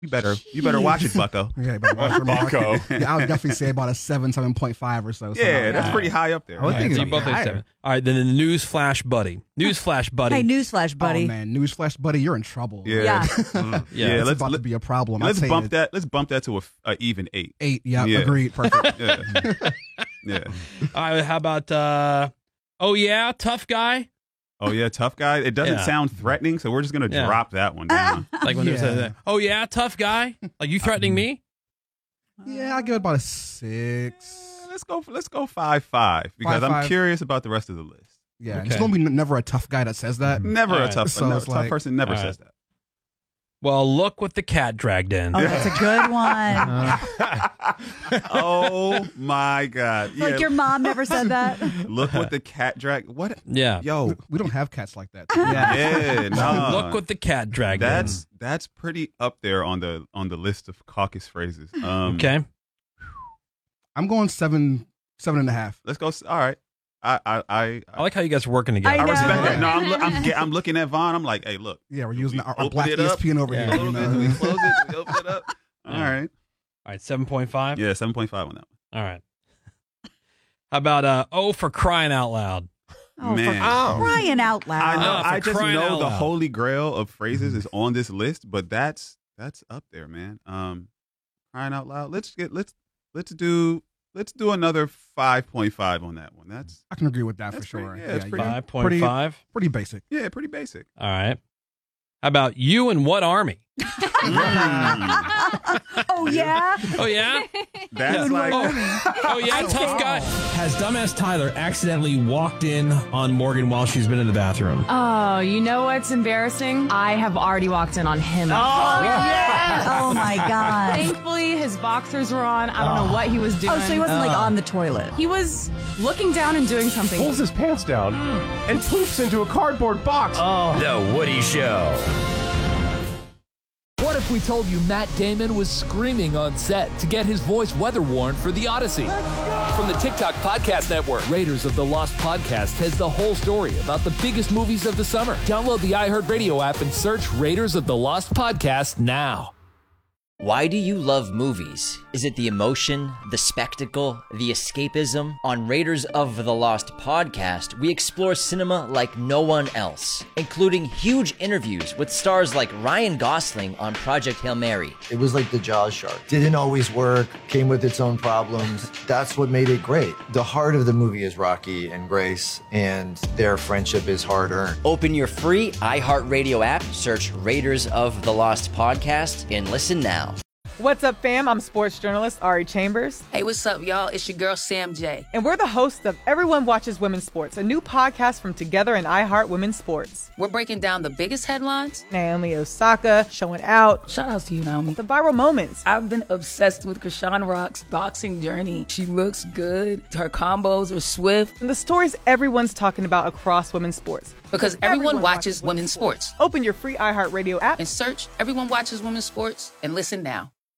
You better watch it, Bucko. Yeah, but Bucko. Yeah, I would definitely say about a 7.5 or so. Yeah, that's pretty high up there. I would think So it's you both higher. say 7. All right, then the Newsflash Buddy. Newsflash Buddy. Hey, newsflash, buddy. Oh man, newsflash, buddy, you're in trouble. Yeah. Yeah. It's about to be a problem. Let's I'd say bump that. Let's bump that to a even 8. 8. Yeah, Yeah. agreed. Perfect. Yeah. Yeah. All right, how about, oh yeah, tough guy? Oh yeah, tough guy. It doesn't Yeah. sound threatening, so we're just gonna Yeah. drop that one down. Like when they say Yeah. that. Oh yeah, tough guy? Like you threatening me? Yeah, I'll give it about a 6. Let's go 5.5 because I'm 5.5. curious about the rest of the list. Yeah, Okay. there's gonna be never a tough guy that says that. Never All a right. tough, So it's tough like- person never All right. says that. Well, look what the cat dragged in. Oh, that's a good one. Oh my God! Yeah, Like your mom never said that. look what the cat drag. What? Yeah. Yo, We don't have cats like that. yeah, no. Look what the cat dragged That's pretty up there on the list of caucus phrases. in. Okay. I'm going 7.5. Let's go. All right. I I like how you guys are working together. I I know. respect that. No, I'm looking at Vaughn. I'm like, hey, look. Yeah, we're using our Open black it up. ESPN over Yeah. A here. little You bit. know? Do we close it? Do we open it up? All Yeah. right. All right, 7.5? Yeah, 7.5 on that All right. How about, oh, for crying out loud? Oh, Man. for crying out I loud. know. for I just crying know out the loud. holy grail of phrases is on this list, but that's up there, man. Crying out loud. Let's do another 5.5 on that one. That's I can agree with that for That's sure. pretty- yeah, it's pretty- 5.5? Pretty basic. yeah, pretty basic. All right. How about you and what army? Oh, yeah? Oh, yeah? That's like Oh, yeah, tough guy. Has dumbass Tyler accidentally walked in on Morgan while she's been in the bathroom? Oh, you know what's embarrassing? I have already walked in on him. Oh, my God. Thankfully, his boxers were on. I don't know what he was doing. Oh, so he wasn't like on the toilet. He was looking down and doing something. Pulls his pants down and poops into a cardboard box. The Woody Show. What if we told you Matt Damon was screaming on set to get his voice weather warned for The Odyssey? From the TikTok Podcast Network, Raiders of the Lost Podcast has the whole story about the biggest movies of the summer. Download the iHeartRadio app and search Raiders of the Lost Podcast now. Why do you love movies? Is it the emotion, the spectacle, the escapism? On Raiders of the Lost podcast, we explore cinema like no one else, including huge interviews with stars like Ryan Gosling on Project Hail Mary. It was like the Jaws shark. Didn't always work, came with its own problems. That's what made it great. The heart of the movie is Rocky and Grace, and their friendship is hard-earned. Open your free iHeartRadio app, search Raiders of the Lost podcast, and listen now. What's up, fam? I'm sports journalist Ari Chambers. Hey, what's up, y'all? It's your girl, Sam J. And we're the hosts of Everyone Watches Women's Sports, a new podcast from Together and iHeart Women's Sports. We're breaking down the biggest headlines. Naomi Osaka showing out. Shout out to you, Naomi. The viral moments. I've been obsessed with Krishan Rock's boxing journey. She looks good. Her combos are swift. And the stories everyone's talking about across women's sports. Because everyone watches women's sports. Open your free iHeartRadio app And search Everyone Watches Women's Sports and listen now.